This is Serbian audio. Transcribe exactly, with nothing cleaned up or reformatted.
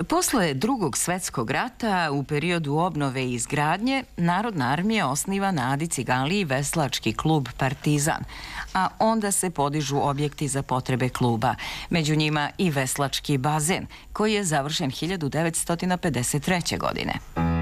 Posle Drugog svetskog rata, u periodu obnove i izgradnje, Narodna armija osniva na Adi Ciganliji veslački klub Partizan, a onda se podižu objekti za potrebe kluba, među njima i veslački bazen, koji je završen hiljadu devetsto pedeset treće. godine.